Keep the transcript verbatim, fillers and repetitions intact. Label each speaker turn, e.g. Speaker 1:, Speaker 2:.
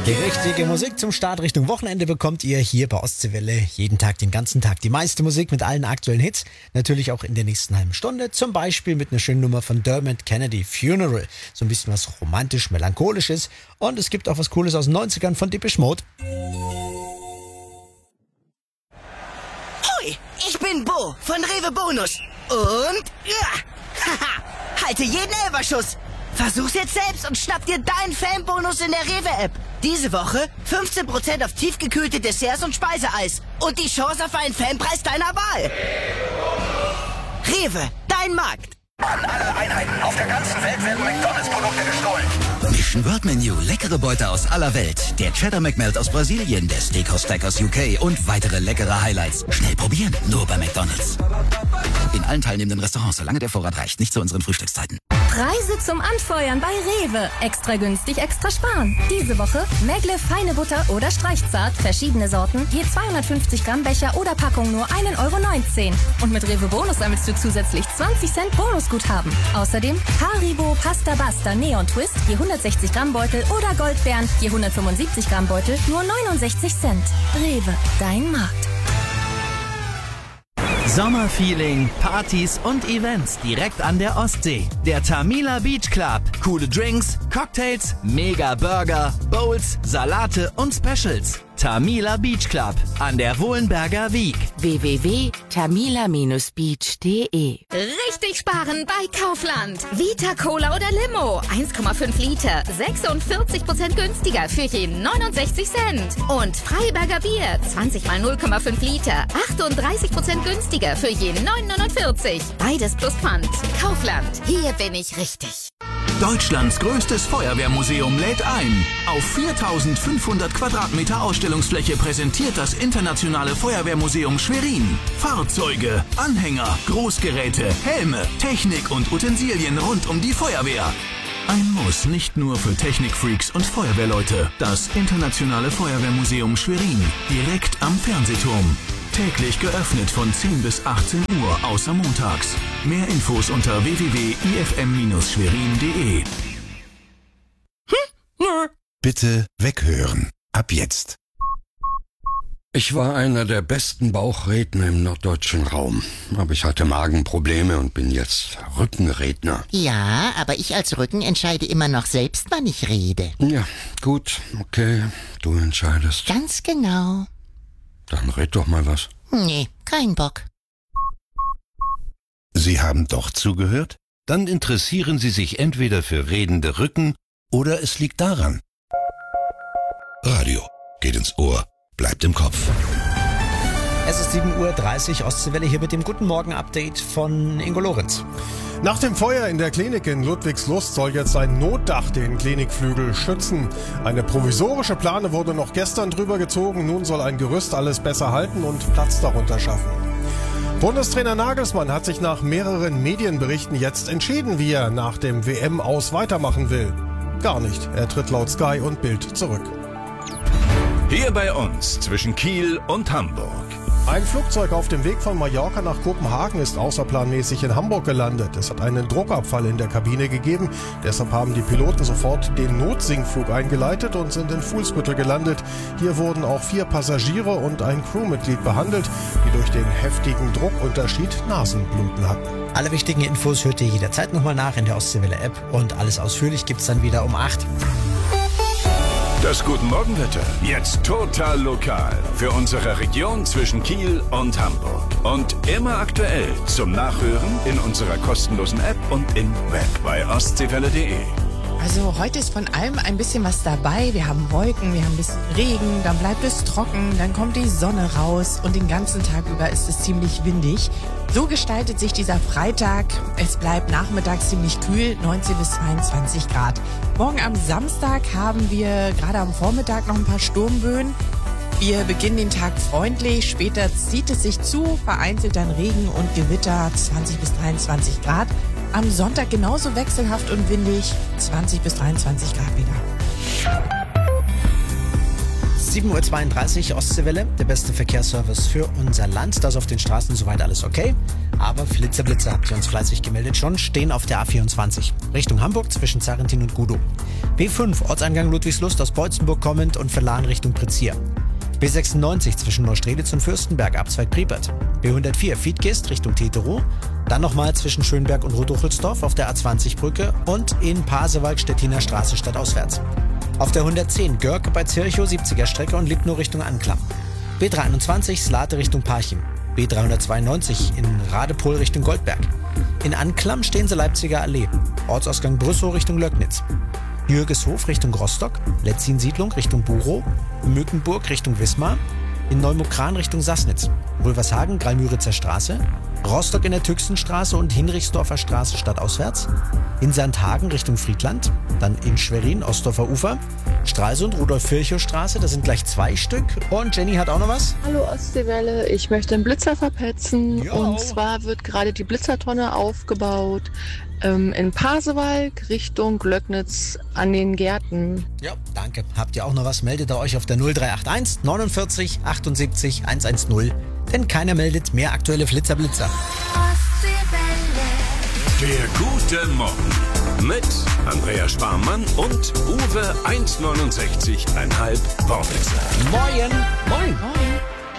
Speaker 1: Die richtige Musik zum Start Richtung Wochenende bekommt ihr hier bei Ostseewelle. Jeden Tag, den ganzen Tag. Die meiste Musik mit allen aktuellen Hits. Natürlich auch in der nächsten halben Stunde. Zum Beispiel mit einer schönen Nummer von Dermot Kennedy, Funeral. So ein bisschen was romantisch-melancholisches. Und es gibt auch was Cooles aus den neunzigern von Depeche Mode.
Speaker 2: Hoi, ich bin Bo von Rewe Bonus. Und ja, haha, halte jeden Elberschuss. Versuch's jetzt selbst und schnapp dir deinen Fanbonus in der Rewe-App. Diese Woche fünfzehn Prozent auf tiefgekühlte Desserts und Speiseeis. Und die Chance auf einen Fanpreis deiner Wahl. Rewe, dein Markt.
Speaker 3: An alle Einheiten auf der ganzen Welt werden McDonalds-Produkte gestohlen.
Speaker 4: Mission World Menu, leckere Beute aus aller Welt. Der Cheddar McMelt aus Brasilien, der Steakhouse Stack aus U K und weitere leckere Highlights. Schnell probieren, nur bei McDonalds. In allen teilnehmenden Restaurants, solange der Vorrat reicht, nicht zu unseren Frühstückszeiten.
Speaker 5: Preise zum Anfeuern bei Rewe. Extra günstig, extra sparen. Diese Woche Megle feine Butter oder Streichzart. Verschiedene Sorten. Je zweihundertfünfzig Gramm Becher oder Packung nur ein Euro neunzehn. Und mit Rewe Bonus sammelst du zusätzlich zwanzig Cent Bonusguthaben. Außerdem Haribo Pasta Basta Neon Twist. Je hundertsechzig Gramm Beutel oder Goldbeeren. Je hundertfünfundsiebzig Gramm Beutel nur neunundsechzig Cent. Rewe, dein Markt.
Speaker 6: Sommerfeeling, Partys und Events direkt an der Ostsee. Der Tamila Beach Club. Coole Drinks, Cocktails, Mega Burger, Bowls, Salate und Specials. Tamila Beach Club an der Wohlenberger Wiek.
Speaker 7: w w w punkt tamila Bindestrich beach punkt de
Speaker 8: Richtig sparen bei Kaufland. Vita Cola oder Limo. eins Komma fünf Liter. sechsundvierzig Prozent günstiger für je neunundsechzig Cent. Und Freiberger Bier. zwanzig mal null Komma fünf Liter. achtunddreißig Prozent günstiger für je neun neunundvierzig. Beides plus Pfand. Kaufland. Hier bin ich richtig.
Speaker 9: Deutschlands größtes Feuerwehrmuseum lädt ein. Auf viertausendfünfhundert Quadratmeter Ausstellungsfläche präsentiert das Internationale Feuerwehrmuseum Schwerin Fahrzeuge, Anhänger, Großgeräte, Helme, Technik und Utensilien rund um die Feuerwehr. Ein Muss nicht nur für Technikfreaks und Feuerwehrleute. Das Internationale Feuerwehrmuseum Schwerin, direkt am Fernsehturm. Täglich geöffnet von zehn bis achtzehn Uhr, außer montags. Mehr Infos unter w w w punkt i f m Bindestrich schwerin punkt de.
Speaker 10: Bitte weghören. Ab jetzt.
Speaker 11: Ich war einer der besten Bauchredner im norddeutschen Raum. Aber ich hatte Magenprobleme und bin jetzt Rückenredner.
Speaker 12: Ja, aber ich als Rücken entscheide immer noch selbst, wann ich rede.
Speaker 11: Ja, gut, okay, du entscheidest.
Speaker 12: Ganz genau.
Speaker 11: Dann red doch mal was.
Speaker 12: Nee, kein Bock.
Speaker 10: Sie haben doch zugehört? Dann interessieren Sie sich entweder für redende Rücken oder es liegt daran. Radio geht ins Ohr, bleibt im Kopf.
Speaker 1: Es ist sieben Uhr dreißig, Ostseewelle hier mit dem Guten Morgen-Update von Ingo Lorenz.
Speaker 13: Nach dem Feuer in der Klinik in Ludwigslust soll jetzt ein Notdach den Klinikflügel schützen. Eine provisorische Plane wurde noch gestern drüber gezogen. Nun soll ein Gerüst alles besser halten und Platz darunter schaffen. Bundestrainer Nagelsmann hat sich nach mehreren Medienberichten jetzt entschieden, wie er nach dem W M-Aus weitermachen will. Gar nicht. Er tritt laut Sky und Bild zurück.
Speaker 14: Hier bei uns zwischen Kiel und Hamburg.
Speaker 13: Ein Flugzeug auf dem Weg von Mallorca nach Kopenhagen ist außerplanmäßig in Hamburg gelandet. Es hat einen Druckabfall in der Kabine gegeben. Deshalb haben die Piloten sofort den Notsinkflug eingeleitet und sind in Fuhlsbüttel gelandet. Hier wurden auch vier Passagiere und ein Crewmitglied behandelt, die durch den heftigen Druckunterschied Nasenbluten hatten.
Speaker 1: Alle wichtigen Infos hört ihr jederzeit nochmal nach in der Ostseewelle-App und alles ausführlich gibt's dann wieder um acht.
Speaker 14: Das Guten Morgenwetter. Jetzt total lokal. Für unsere Region zwischen Kiel und Hamburg. Und immer aktuell zum Nachhören in unserer kostenlosen App und im Web bei ostseewelle punkt de.
Speaker 15: Also heute ist von allem ein bisschen was dabei. Wir haben Wolken, wir haben ein bisschen Regen, dann bleibt es trocken, dann kommt die Sonne raus und den ganzen Tag über ist es ziemlich windig. So gestaltet sich dieser Freitag. Es bleibt nachmittags ziemlich kühl, neunzehn bis zweiundzwanzig Grad. Morgen am Samstag haben wir gerade am Vormittag noch ein paar Sturmböen. Wir beginnen den Tag freundlich, später zieht es sich zu, vereinzelt dann Regen und Gewitter, zwanzig bis dreiundzwanzig Grad. Am Sonntag genauso wechselhaft und windig, zwanzig bis dreiundzwanzig Grad wieder.
Speaker 1: sieben Uhr zweiunddreißig Ostseewelle, der beste Verkehrsservice für unser Land. Da ist auf den Straßen soweit alles okay. Aber Flitzer-Blitzer, habt ihr uns fleißig gemeldet schon, stehen auf der A vierundzwanzig. Richtung Hamburg zwischen Zarrentin und Gudow. B fünf, Ortseingang Ludwigslust aus Beutzenburg kommend und Verlan Richtung Prizier. B sechsundneunzig zwischen Neustrelitz und Fürstenberg, Abzweig Priepert. B hundertvier, Fiedgist Richtung Teterow. Dann nochmal zwischen Schönberg und Rotochelsdorf auf der A zwanzig Brücke und in Pasewalk Stettiner Straße stadtauswärts. Auf der hundertzehn, Görke bei Zirchow, siebziger Strecke und Lipnow Richtung Anklam. B dreiundzwanzig, Slate Richtung Parchim. B dreihundertzweiundneunzig in Radepohl Richtung Goldberg. In Anklam stehen sie Leipziger Allee. Ortsausgang Brüssow Richtung Löcknitz. Jürgeshof Richtung Rostock. Letzin-Siedlung Richtung Buchow. Mückenburg Richtung Wismar. In Neumukran Richtung Sassnitz. Rövershagen, Gralmüritzer Straße. Rostock in der Tüxenstraße und Hinrichsdorfer Straße stadtauswärts. In Sandhagen Richtung Friedland. Dann in Schwerin, Ostdorfer Ufer. Stralsund, Rudolf-Virchow-Straße, das sind gleich zwei Stück. Und Jenny hat auch noch was.
Speaker 16: Hallo Ostseewelle, ich möchte einen Blitzer verpetzen.
Speaker 1: Jo.
Speaker 16: Und zwar wird gerade die Blitzertonne aufgebaut ähm, in Pasewalk Richtung Löcknitz an den Gärten.
Speaker 1: Ja, danke. Habt ihr auch noch was? Meldet ihr euch auf der null drei acht eins neunundvierzig achtundsiebzig hundertzehn. Denn keiner meldet mehr aktuelle Flitzer-Blitzer.
Speaker 14: Der gute Morgen mit Andrea Sparmann und Uwe eins neunundsechzig Komma fünf Wortwitzer.
Speaker 1: Moin.
Speaker 15: Moin. Moin.